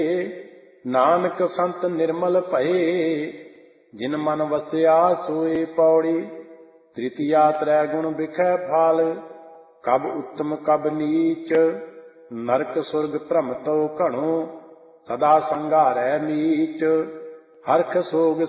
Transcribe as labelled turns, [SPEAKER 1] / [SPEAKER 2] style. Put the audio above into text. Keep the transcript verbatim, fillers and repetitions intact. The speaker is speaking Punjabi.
[SPEAKER 1] ਨਾਨਕ ਸੰਤ ਨਿਰਮਲ ਭਏ। ਜਿਨ ਮਨ ਵਸਿਆ ਸੋਏ ਪੌੜੀ। ਤ੍ਰਿਤੀਆ ਤ੍ਰੈ ਗੁਣ ਬਿਖੈ ਫਾਲ। ਕਬ ਉੱਤਮ ਕਬ ਨੀਚ। ਨਰਕ ਸੁਰਗ ਭ੍ਰਮ ਤਉ ਘਣੋ। ਸਦਾ ਸੰਘਾਰੈ ਨੀਚ। ਹਰਖ ਸੋਗ